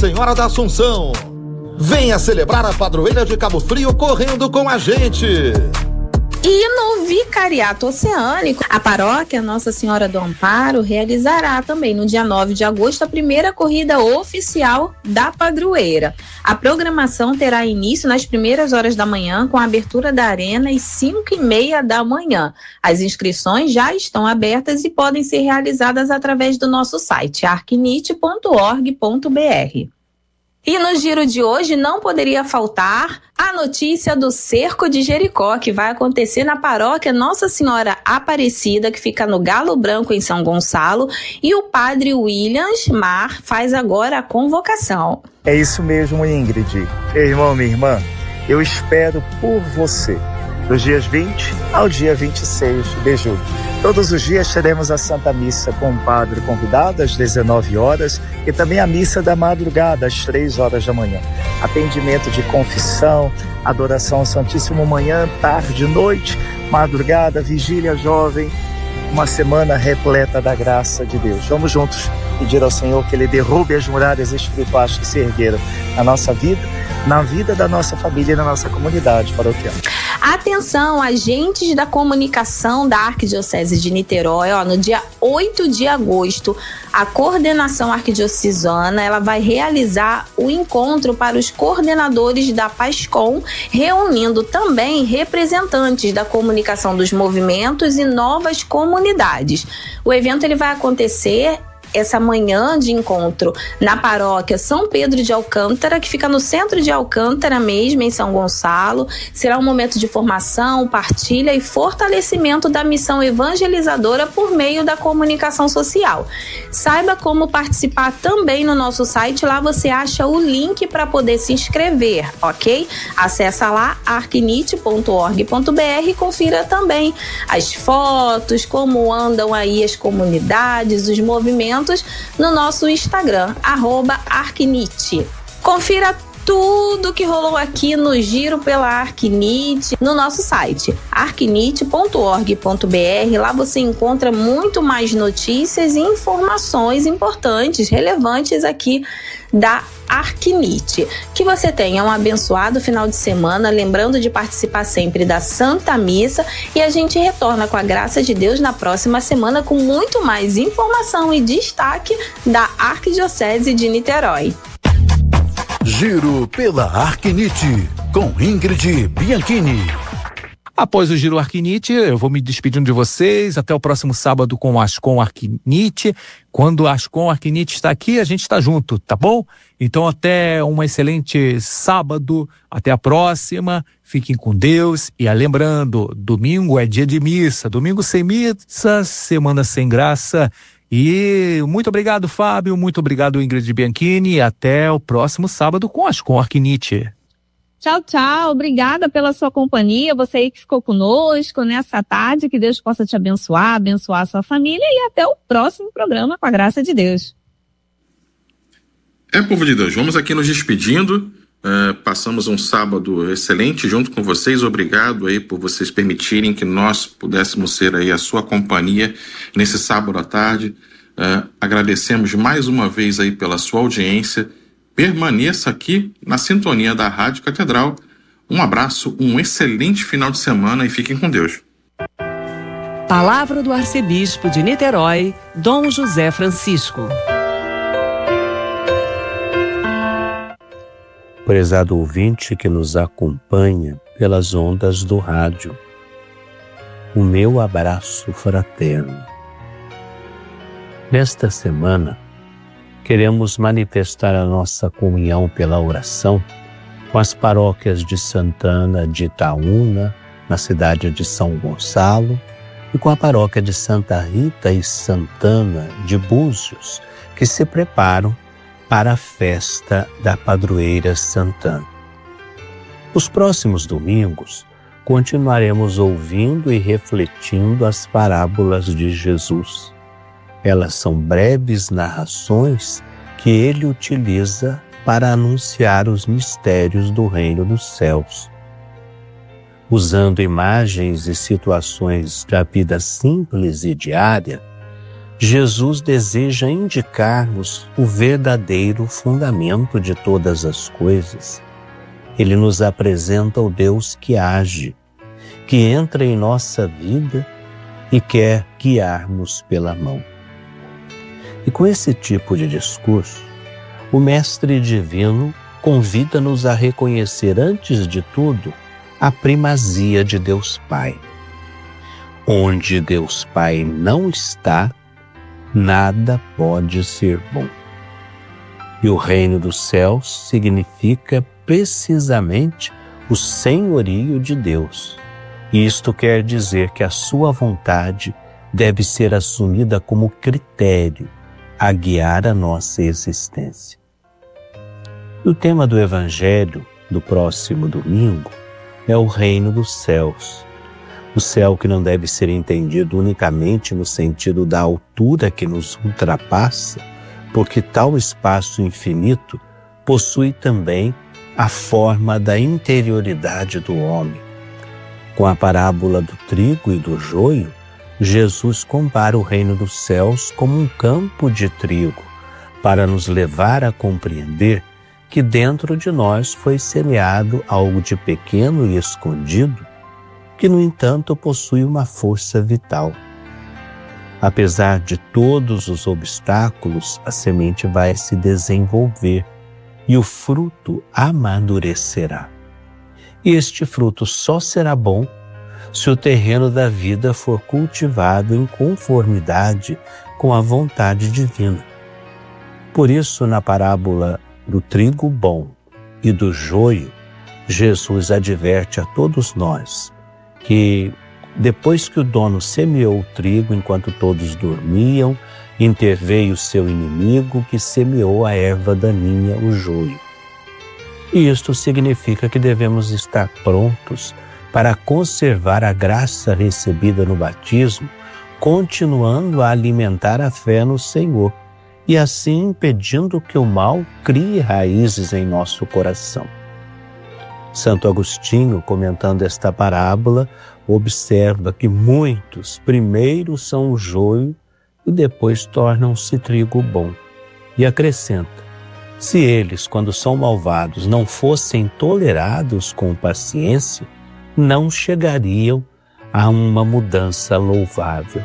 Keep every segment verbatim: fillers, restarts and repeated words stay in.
Senhora da Assunção. Venha celebrar a padroeira de Cabo Frio correndo com a gente. E no Vicariato Oceânico, a paróquia Nossa Senhora do Amparo realizará também no dia nove de agosto a primeira corrida oficial da padroeira. A programação terá início nas primeiras horas da manhã, com a abertura da arena às cinco e meia da manhã. As inscrições já estão abertas e podem ser realizadas através do nosso site arquinite ponto org ponto br. E no giro de hoje não poderia faltar a notícia do Cerco de Jericó, que vai acontecer na paróquia Nossa Senhora Aparecida, que fica no Galo Branco, em São Gonçalo, e o padre Williams Mar faz agora a convocação. É isso mesmo, Ingrid. Irmão, minha irmã, eu espero por você, dos dias vinte ao dia vinte e seis de julho. Todos os dias teremos a Santa Missa com o padre convidado às dezenove horas e também a missa da madrugada às três horas da manhã. Atendimento de confissão, adoração ao Santíssimo manhã, tarde, noite, madrugada, vigília jovem. Uma semana repleta da graça de Deus. Vamos juntos pedir ao Senhor que Ele derrube as muralhas espirituais que se ergueram na nossa vida, na vida da nossa família e na nossa comunidade paroquial. Atenção, agentes da comunicação da Arquidiocese de Niterói, ó, no dia oito de agosto, a coordenação arquidiocesana ela vai realizar o encontro para os coordenadores da PASCOM, reunindo também representantes da comunicação dos movimentos e novas comunidades. O evento ele vai acontecer essa manhã de encontro na paróquia São Pedro de Alcântara, que fica no centro de Alcântara mesmo, em São Gonçalo. Será um momento de formação, partilha e fortalecimento da missão evangelizadora por meio da comunicação social. Saiba como participar também no nosso site, lá você acha o link para poder se inscrever, ok? Acesse lá arquinite ponto org ponto br e confira também as fotos, como andam aí as comunidades, os movimentos no nosso Instagram, arroba Arquinite. Confira tudo que rolou aqui no Giro pela Arquinite no nosso site, arquinite ponto org ponto br. Lá você encontra muito mais notícias e informações importantes, relevantes aqui da Arquinite. Que você tenha um abençoado final de semana, lembrando de participar sempre da Santa Missa, e a gente retorna com a graça de Deus na próxima semana com muito mais informação e destaque da Arquidiocese de Niterói. Giro pela Arquinite, com Ingrid Bianchini. Após o Giro Arquinite, eu vou me despedindo de vocês. Até o próximo sábado com o Ascom Arquinite. Quando o Ascom Arquinite está aqui, a gente está junto, tá bom? Então até um excelente sábado, até a próxima. Fiquem com Deus. E lembrando, domingo é dia de missa. Domingo sem missa, semana sem graça. E muito obrigado, Fábio. Muito obrigado, Ingrid Bianchini. E até o próximo sábado com o Ascom Arquinite. Tchau, tchau. Obrigada pela sua companhia. Você aí que ficou conosco nessa tarde. Que Deus possa te abençoar, abençoar a sua família. E até o próximo programa, com a graça de Deus. É, povo de Deus, vamos aqui nos despedindo. Uh, passamos um sábado excelente junto com vocês. Obrigado aí por vocês permitirem que nós pudéssemos ser aí a sua companhia nesse sábado à tarde. Uh, agradecemos mais uma vez aí pela sua audiência. Permaneça aqui na sintonia da Rádio Catedral. Um abraço, um excelente final de semana e fiquem com Deus. Palavra do Arcebispo de Niterói, Dom José Francisco. Prezado ouvinte que nos acompanha pelas ondas do rádio, o meu abraço fraterno. Nesta semana, queremos manifestar a nossa comunhão pela oração com as paróquias de Santana de Itaúna, na cidade de São Gonçalo, e com a paróquia de Santa Rita e Santana de Búzios, que se preparam para a festa da padroeira Santana. Nos próximos domingos, continuaremos ouvindo e refletindo as parábolas de Jesus. Elas são breves narrações que ele utiliza para anunciar os mistérios do reino dos céus. Usando imagens e situações da vida simples e diária, Jesus deseja indicar-nos o verdadeiro fundamento de todas as coisas. Ele nos apresenta o Deus que age, que entra em nossa vida e quer guiar-nos pela mão. E com esse tipo de discurso, o Mestre Divino convida-nos a reconhecer, antes de tudo, a primazia de Deus Pai. Onde Deus Pai não está, nada pode ser bom. E o reino dos céus significa precisamente o senhorio de Deus. E isto quer dizer que a sua vontade deve ser assumida como critério a guiar a nossa existência. E o tema do Evangelho do próximo domingo é o reino dos céus. O céu que não deve ser entendido unicamente no sentido da altura que nos ultrapassa, porque tal espaço infinito possui também a forma da interioridade do homem. Com a parábola do trigo e do joio, Jesus compara o reino dos céus como um campo de trigo, para nos levar a compreender que dentro de nós foi semeado algo de pequeno e escondido, que, no entanto, possui uma força vital. Apesar de todos os obstáculos, a semente vai se desenvolver e o fruto amadurecerá. E este fruto só será bom se o terreno da vida for cultivado em conformidade com a vontade divina. Por isso, na parábola do trigo bom e do joio, Jesus adverte a todos nós que, depois que o dono semeou o trigo enquanto todos dormiam, interveio o seu inimigo que semeou a erva daninha, o joio. E isto significa que devemos estar prontos para conservar a graça recebida no batismo, continuando a alimentar a fé no Senhor e assim impedindo que o mal crie raízes em nosso coração. Santo Agostinho, comentando esta parábola, observa que muitos primeiro são o joio e depois tornam-se trigo bom. E acrescenta: se eles, quando são malvados, não fossem tolerados com paciência, não chegariam a uma mudança louvável.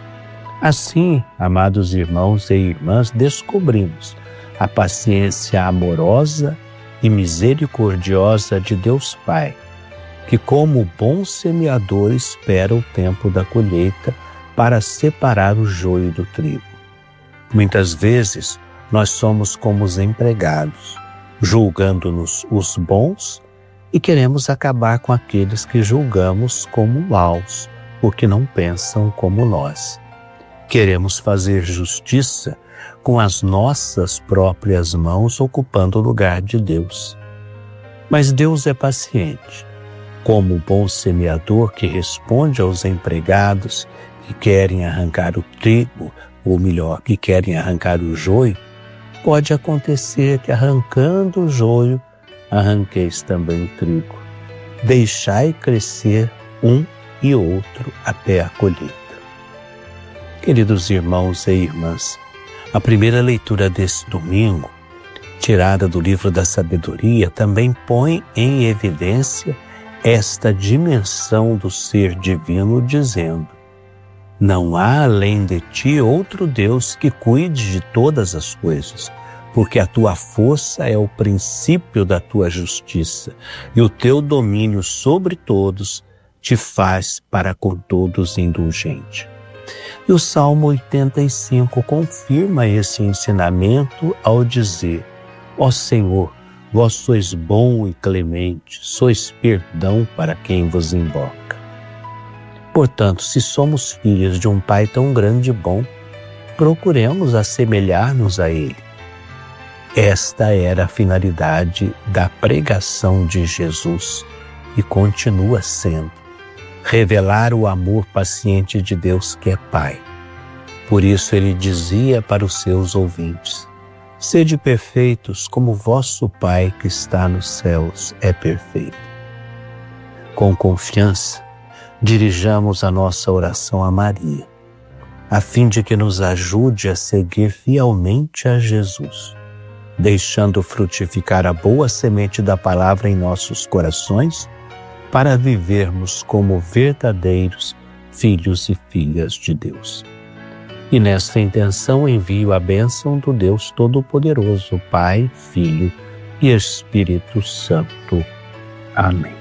Assim, amados irmãos e irmãs, descobrimos a paciência amorosa e misericordiosa de Deus Pai, que, como bom semeador, espera o tempo da colheita para separar o joio do trigo. Muitas vezes, nós somos como os empregados, julgando-nos os bons e queremos acabar com aqueles que julgamos como maus, porque não pensam como nós. Queremos fazer justiça com as nossas próprias mãos, ocupando o lugar de Deus. Mas Deus é paciente. Como o bom semeador que responde aos empregados que querem arrancar o trigo, ou melhor, que querem arrancar o joio, pode acontecer que, arrancando o joio, arranqueis também o trigo. Deixai crescer um e outro até a colheita. Queridos irmãos e irmãs, a primeira leitura desse domingo, tirada do livro da sabedoria, também põe em evidência esta dimensão do ser divino, dizendo: não há além de ti outro Deus que cuide de todas as coisas, porque a tua força é o princípio da tua justiça, e o teu domínio sobre todos te faz para com todos indulgente. E o Salmo oitenta e cinco confirma esse ensinamento ao dizer: ó Senhor, vós sois bom e clemente, sois perdão para quem vos invoca. Portanto, se somos filhos de um Pai tão grande e bom, procuremos assemelhar-nos a Ele. Esta era a finalidade da pregação de Jesus e continua sendo: revelar o amor paciente de Deus que é Pai. Por isso ele dizia para os seus ouvintes: sede perfeitos como vosso Pai que está nos céus é perfeito. Com confiança, dirijamos a nossa oração a Maria, a fim de que nos ajude a seguir fielmente a Jesus, deixando frutificar a boa semente da palavra em nossos corações, para vivermos como verdadeiros filhos e filhas de Deus. E nesta intenção envio a bênção do Deus Todo-Poderoso, Pai, Filho e Espírito Santo. Amém.